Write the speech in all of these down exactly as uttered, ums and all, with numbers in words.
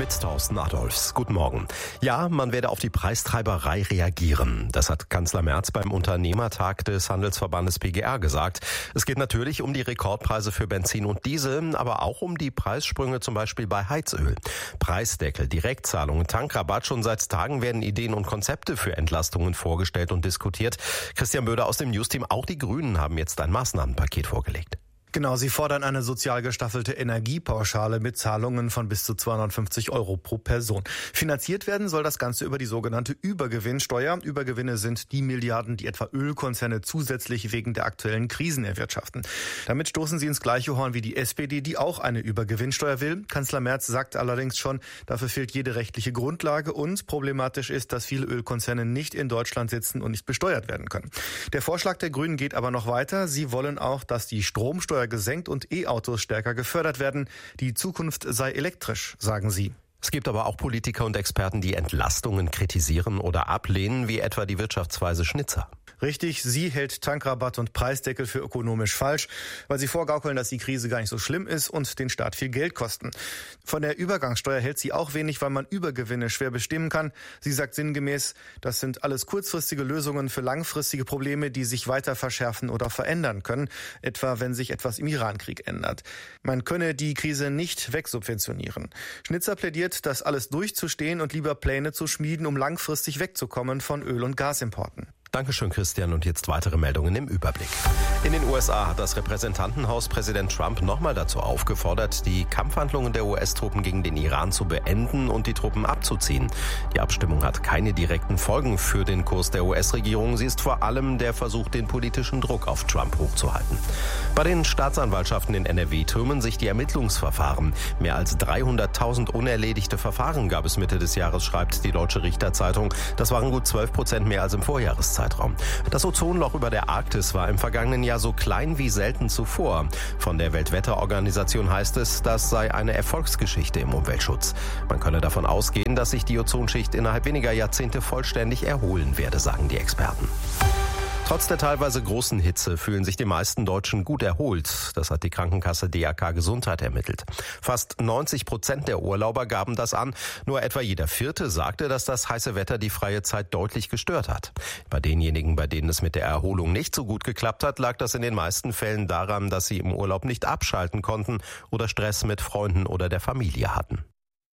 mit Thorsten Adolfs. Guten Morgen. Ja, man werde auf die Preistreiberei reagieren. Das hat Kanzler Merz beim Unternehmertag des Handelsverbandes P G R gesagt. Es geht natürlich um die Rekordpreise für Benzin und Diesel, aber auch um die Preissprünge zum Beispiel bei Heizöl. Preisdeckel, Direktzahlungen, Tankrabatt. Schon seit Tagen werden Ideen und Konzepte für Entlastungen vorgestellt und diskutiert. Christian Böder aus dem Newsteam. Auch die Grünen haben jetzt ein Maßnahmenpaket vorgelegt. Genau, sie fordern eine sozial gestaffelte Energiepauschale mit Zahlungen von bis zu zweihundertfünfzig Euro pro Person. Finanziert werden soll das Ganze über die sogenannte Übergewinnsteuer. Übergewinne sind die Milliarden, die etwa Ölkonzerne zusätzlich wegen der aktuellen Krisen erwirtschaften. Damit stoßen sie ins gleiche Horn wie die S P D, die auch eine Übergewinnsteuer will. Kanzler Merz sagt allerdings schon, dafür fehlt jede rechtliche Grundlage und problematisch ist, dass viele Ölkonzerne nicht in Deutschland sitzen und nicht besteuert werden können. Der Vorschlag der Grünen geht aber noch weiter. Sie wollen auch, dass die Stromsteuer gesenkt und E-Autos stärker gefördert werden. Die Zukunft sei elektrisch, sagen sie. Es gibt aber auch Politiker und Experten, die Entlastungen kritisieren oder ablehnen, wie etwa die Wirtschaftsweise Schnitzer. Richtig, sie hält Tankrabatt und Preisdeckel für ökonomisch falsch, weil sie vorgaukeln, dass die Krise gar nicht so schlimm ist und den Staat viel Geld kosten. Von der Übergangssteuer hält sie auch wenig, weil man Übergewinne schwer bestimmen kann. Sie sagt sinngemäß, das sind alles kurzfristige Lösungen für langfristige Probleme, die sich weiter verschärfen oder verändern können, etwa wenn sich etwas im Irankrieg ändert. Man könne die Krise nicht wegsubventionieren. Schnitzer plädiert, das alles durchzustehen und lieber Pläne zu schmieden, um langfristig wegzukommen von Öl- und Gasimporten. Dankeschön, Christian. Und jetzt weitere Meldungen im Überblick. In den U S A hat das Repräsentantenhaus Präsident Trump nochmal dazu aufgefordert, die Kampfhandlungen der U S-Truppen gegen den Iran zu beenden und die Truppen abzuziehen. Die Abstimmung hat keine direkten Folgen für den Kurs der U S-Regierung. Sie ist vor allem der Versuch, den politischen Druck auf Trump hochzuhalten. Bei den Staatsanwaltschaften in N R W türmen sich die Ermittlungsverfahren. Mehr als dreihunderttausend unerledigte Verfahren gab es Mitte des Jahres, schreibt die Deutsche Richterzeitung. Das waren gut zwölf Prozent mehr als im Vorjahreszeitraum. Das Ozonloch über der Arktis war im vergangenen Jahr so klein wie selten zuvor. Von der Weltwetterorganisation heißt es, das sei eine Erfolgsgeschichte im Umweltschutz. Man könne davon ausgehen, dass sich die Ozonschicht innerhalb weniger Jahrzehnte vollständig erholen werde, sagen die Experten. Trotz der teilweise großen Hitze fühlen sich die meisten Deutschen gut erholt. Das hat die Krankenkasse D R K Gesundheit ermittelt. Fast neunzig Prozent der Urlauber gaben das an. Nur etwa jeder Vierte sagte, dass das heiße Wetter die freie Zeit deutlich gestört hat. Bei denjenigen, bei denen es mit der Erholung nicht so gut geklappt hat, lag das in den meisten Fällen daran, dass sie im Urlaub nicht abschalten konnten oder Stress mit Freunden oder der Familie hatten.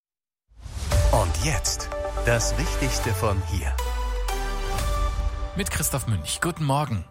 Und jetzt das Wichtigste von hier. Mit Christoph Münch. Guten Morgen.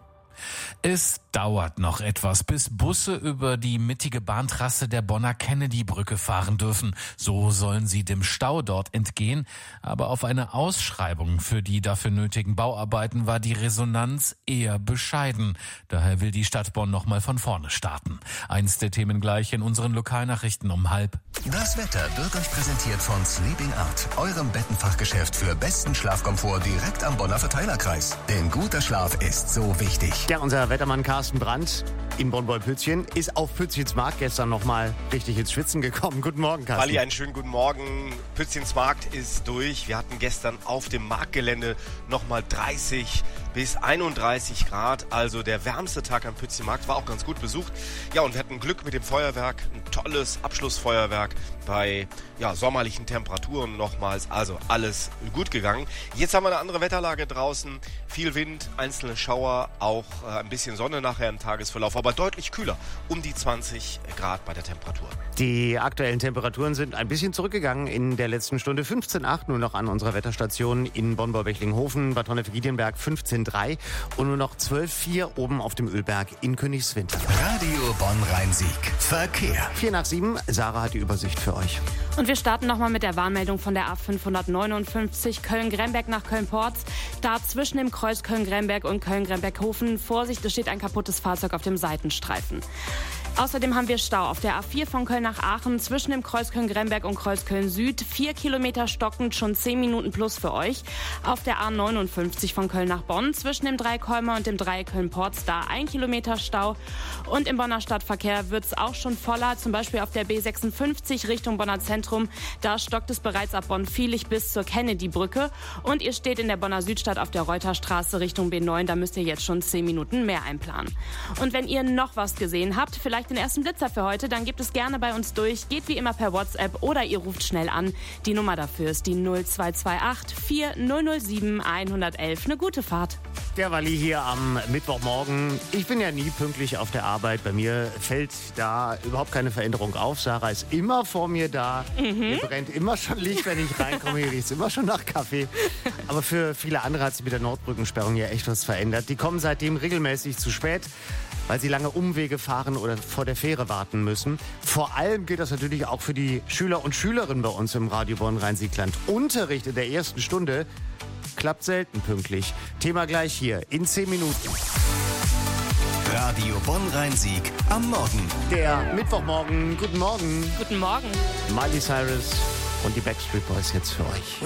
Es dauert noch etwas, bis Busse über die mittige Bahntrasse der Bonner Kennedy-Brücke fahren dürfen. So sollen sie dem Stau dort entgehen. Aber auf eine Ausschreibung für die dafür nötigen Bauarbeiten war die Resonanz eher bescheiden. Daher will die Stadt Bonn noch mal von vorne starten. Eins der Themen gleich in unseren Lokalnachrichten um halb. Das Wetter wird euch präsentiert von Sleeping Art, eurem Bettenfachgeschäft für besten Schlafkomfort direkt am Bonner Verteilerkreis. Denn guter Schlaf ist so wichtig. Ja, unser Wettermann Carsten Brandt in Bonn-Pützchen ist auf Pützchens Markt gestern noch mal richtig ins Schwitzen gekommen. Guten Morgen, Carsten. Wally, einen schönen guten Morgen. Pützchens Markt ist durch. Wir hatten gestern auf dem Marktgelände noch mal dreißig bis einunddreißig Grad. Also der wärmste Tag am Pützchen Markt, war auch ganz gut besucht. Ja, und wir hatten Glück mit dem Feuerwerk. Ein tolles Abschlussfeuerwerk bei ja, sommerlichen Temperaturen nochmals. Also alles gut gegangen. Jetzt haben wir eine andere Wetterlage draußen. Viel Wind, einzelne Schauer, auch äh, ein bisschen Sonne nachher im Tagesverlauf, aber deutlich kühler, um die zwanzig Grad bei der Temperatur. Die aktuellen Temperaturen sind ein bisschen zurückgegangen in der letzten Stunde. fünfzehn Komma acht nur noch an unserer Wetterstation in Bonn-Bechtlinghofen, Bad Honnef-Giedienberg fünfzehn Komma drei und nur noch zwölf Komma vier oben auf dem Ölberg in Königswinter. Radio Bonn-Rhein-Sieg. Verkehr. vier nach sieben. Sarah hat die Übersicht für euch. Und wir starten nochmal mit der Warnmeldung von der A fünfhundertneunundfünfzig Köln-Gremberg nach Köln-Porz. Da zwischen dem Kreuz Köln-Gremberg und Köln-Gremberg-Hofen. Vorsicht, es steht ein kaputtes Fahrzeug auf dem Seitenstreifen. Außerdem haben wir Stau auf der A vier von Köln nach Aachen zwischen dem Kreuz Köln-Gremberg und Kreuz Köln-Süd. Vier Kilometer stockend, schon zehn Minuten plus für euch. Auf der A neunundfünfzig von Köln nach Bonn zwischen dem Dreieck Holmer und dem Dreieck Köln-Porz, da ein Kilometer Stau. Und im Bonner Stadtverkehr wird es auch schon voller, zum Beispiel auf der B sechsundfünfzig Richtung Bonner Zentrum. Da stockt es bereits ab Bonn-Vielig bis zur Kennedy-Brücke. Und ihr steht in der Bonner Südstadt auf der Reuterstraße Richtung B neun, da müsst ihr jetzt schon zehn Minuten mehr einplanen. Und wenn ihr noch was gesehen habt, vielleicht gleich den ersten Blitzer für heute, dann gebt es gerne bei uns durch. Geht wie immer per WhatsApp oder ihr ruft schnell an. Die Nummer dafür ist die null zwei zwei acht vier null null sieben eins eins eins. Eine gute Fahrt. Der Walli hier am Mittwochmorgen. Ich bin ja nie pünktlich auf der Arbeit. Bei mir fällt da überhaupt keine Veränderung auf. Sarah ist immer vor mir da. Mhm. Mir brennt immer schon Licht, wenn ich reinkomme. Hier riecht es immer schon nach Kaffee. Aber für viele andere hat sich mit der Nordbrückensperrung ja echt was verändert. Die kommen seitdem regelmäßig zu spät, weil sie lange Umwege fahren oder vor der Fähre warten müssen. Vor allem gilt das natürlich auch für die Schüler und Schülerinnen bei uns im Radio Bonn-Rhein-Sieg-Land. Unterricht in der ersten Stunde klappt selten pünktlich. Thema gleich hier in zehn Minuten. Radio Bonn-Rhein-Sieg am Morgen. Der Mittwochmorgen. Guten Morgen. Guten Morgen. Miley Cyrus und die Backstreet Boys jetzt für euch.